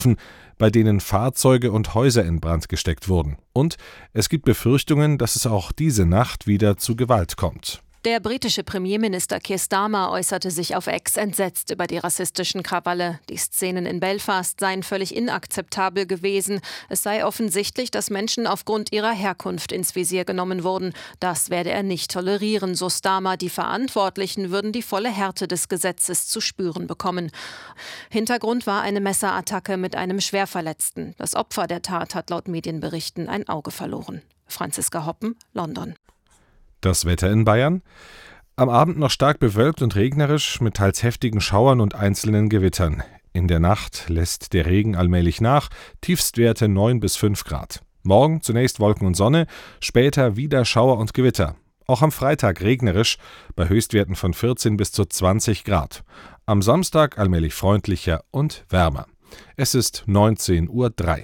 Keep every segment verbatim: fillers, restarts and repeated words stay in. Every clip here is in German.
bei denen Fahrzeuge und Häuser in Brand gesteckt wurden. Und es gibt Befürchtungen, dass es auch diese Nacht wieder zu Gewalt kommt. Der britische Premierminister Keir Starmer äußerte sich auf X entsetzt über die rassistischen Krawalle. Die Szenen in Belfast seien völlig inakzeptabel gewesen. Es sei offensichtlich, dass Menschen aufgrund ihrer Herkunft ins Visier genommen wurden. Das werde er nicht tolerieren, so Starmer. Die Verantwortlichen würden die volle Härte des Gesetzes zu spüren bekommen. Hintergrund war eine Messerattacke mit einem Schwerverletzten. Das Opfer der Tat hat laut Medienberichten ein Auge verloren. Franziska Hoppen, London. Das Wetter in Bayern? Am Abend noch stark bewölkt und regnerisch mit teils heftigen Schauern und einzelnen Gewittern. In der Nacht lässt der Regen allmählich nach, Tiefstwerte neun bis fünf Grad. Morgen zunächst Wolken und Sonne, später wieder Schauer und Gewitter. Auch am Freitag regnerisch, bei Höchstwerten von vierzehn bis zu zwanzig Grad. Am Samstag allmählich freundlicher und wärmer. Es ist neunzehn Uhr drei.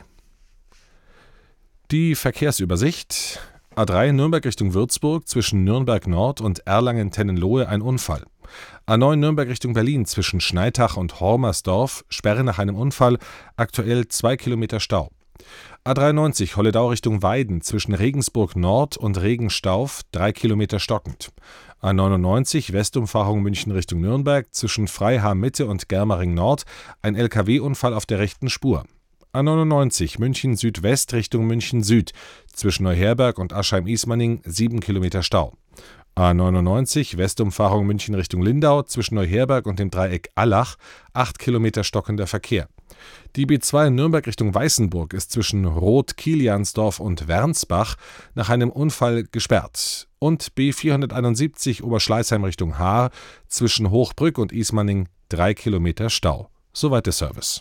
Die Verkehrsübersicht. A drei Nürnberg Richtung Würzburg, zwischen Nürnberg Nord und Erlangen-Tennenlohe ein Unfall. A neun Nürnberg Richtung Berlin, zwischen Schneitach und Hormersdorf, Sperre nach einem Unfall, aktuell zwei Kilometer Stau. A dreiundneunzig Holledau Richtung Weiden, zwischen Regensburg Nord und Regenstauf, drei Kilometer stockend. A neunundneunzig Westumfahrung München Richtung Nürnberg, zwischen Freiham Mitte und Germering Nord, ein L K W-Unfall auf der rechten Spur. A neunundneunzig München Südwest Richtung München Süd, zwischen Neuherberg und Aschheim-Ismaning, sieben Kilometer Stau. A neunundneunzig Westumfahrung München Richtung Lindau, zwischen Neuherberg und dem Dreieck Allach, acht Kilometer stockender Verkehr. Die B zwei Nürnberg Richtung Weißenburg ist zwischen Roth-Kiliansdorf und Wernsbach nach einem Unfall gesperrt. Und B vierhunderteinundsiebzig Oberschleißheim Richtung Haar, zwischen Hochbrück und Ismaning, drei Kilometer Stau. Soweit der Service.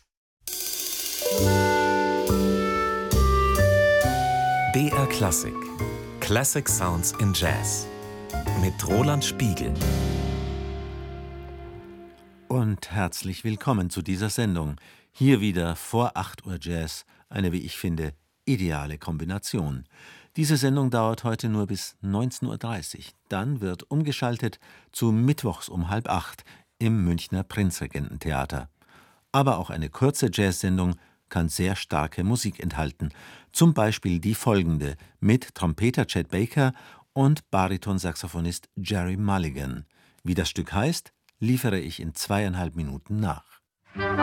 B R Klassik. Classic Sounds in Jazz. Mit Roland Spiegel. Und herzlich willkommen zu dieser Sendung. Hier wieder vor acht Uhr Jazz, eine, wie ich finde, ideale Kombination. Diese Sendung dauert heute nur bis neunzehn Uhr dreißig. Dann wird umgeschaltet zu Mittwochs um halb acht im Münchner Prinzregententheater. Aber auch eine kurze Jazz-Sendung kann sehr starke Musik enthalten. Zum Beispiel die folgende mit Trompeter Chet Baker und Baritonsaxophonist Jerry Mulligan. Wie das Stück heißt, liefere ich in zweieinhalb Minuten nach.